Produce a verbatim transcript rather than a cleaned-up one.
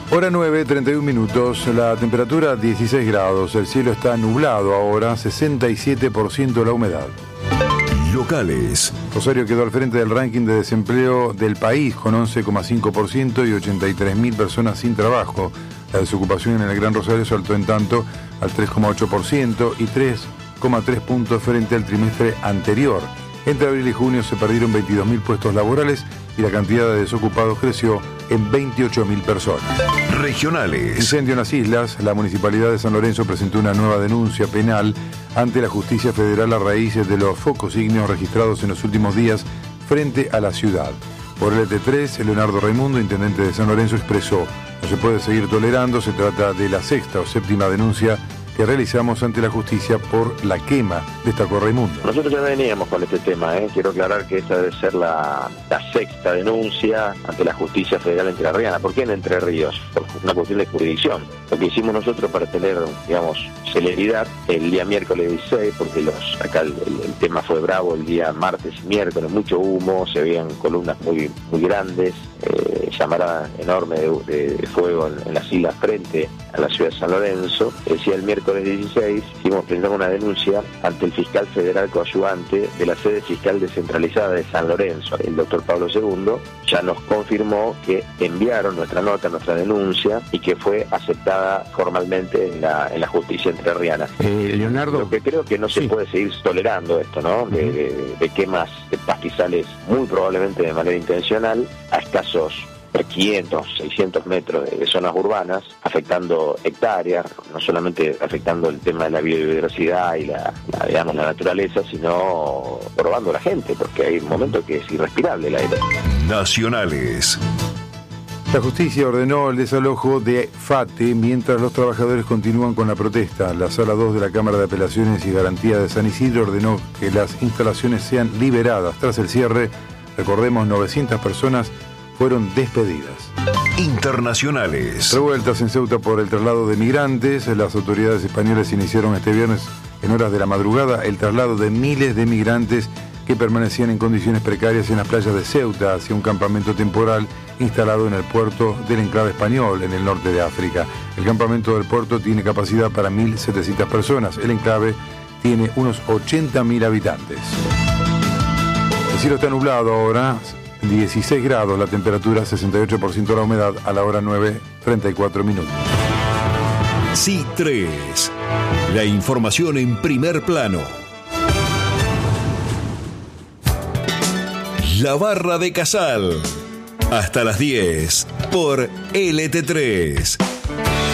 Hora nueve, treinta y un minutos, la temperatura dieciséis grados, el cielo está nublado ahora, sesenta y siete por ciento la humedad. Locales. Rosario quedó al frente del ranking de desempleo del país con once coma cinco por ciento y ochenta y tres mil personas sin trabajo. La desocupación en el Gran Rosario saltó en tanto al tres coma ocho por ciento y tres coma tres puntos frente al trimestre anterior. Entre abril y junio se perdieron veintidós mil puestos laborales y la cantidad de desocupados creció en veintiocho mil personas. Regionales. Incendio en las islas. La Municipalidad de San Lorenzo presentó una nueva denuncia penal ante la Justicia Federal a raíz de los focos ígneos registrados en los últimos días frente a la ciudad. Por el E T tres, Leonardo Raimundo, intendente de San Lorenzo, expresó: no se puede seguir tolerando, se trata de la sexta o séptima denuncia que realizamos ante la justicia por la quema, destacó Raimundo. Nosotros ya veníamos con este tema, ¿eh? Quiero aclarar que esta debe ser la, la sexta denuncia ante la justicia federal entrerriana. ¿Por qué en Entre Ríos? Por una cuestión de jurisdicción. Lo que hicimos nosotros para tener, digamos, celeridad el día miércoles dieciséis, porque los acá el, el, el tema fue bravo el día martes y miércoles, mucho humo, se veían columnas muy, muy grandes, eh, llamarada enorme de, de, de fuego en, en las islas frente a la ciudad de San Lorenzo. Decía el miércoles dieciséis, hicimos presentar una denuncia ante el fiscal federal coadyuvante de la sede fiscal descentralizada de San Lorenzo, el doctor Pablo segundo, ya nos confirmó que enviaron nuestra nota, nuestra denuncia, y que fue aceptada formalmente en la, en la justicia entrerriana. Eh, Leonardo. Lo que creo que no se sí. puede seguir tolerando esto, ¿no? De, de, de quemas de pastizales muy probablemente de manera intencional a escasos quinientos, seiscientos metros de, de zonas urbanas, afectando hectáreas, no solamente afectando el tema de la biodiversidad y la, la, digamos, la naturaleza, sino probando a la gente, porque hay un momento que es irrespirable el aire. Nacionales. La justicia ordenó el desalojo de FATE mientras los trabajadores continúan con la protesta. La Sala dos de la Cámara de Apelaciones y Garantía de San Isidro ordenó que las instalaciones sean liberadas. Tras el cierre, recordemos, novecientas personas fueron despedidas. Internacionales. Revueltas en Ceuta por el traslado de migrantes. Las autoridades españolas iniciaron este viernes, en horas de la madrugada, el traslado de miles de migrantes que permanecían en condiciones precarias en las playas de Ceuta hacia un campamento temporal instalado en el puerto del enclave español, en el norte de África. El campamento del puerto tiene capacidad para mil setecientas personas. El enclave tiene unos ochenta mil habitantes. El cielo está nublado ahora, dieciséis grados, la temperatura, sesenta y ocho por ciento la humedad, a la hora nueve, treinta y cuatro minutos. C tres. La información en primer plano. La Barra de Casal. Hasta las diez por L T tres.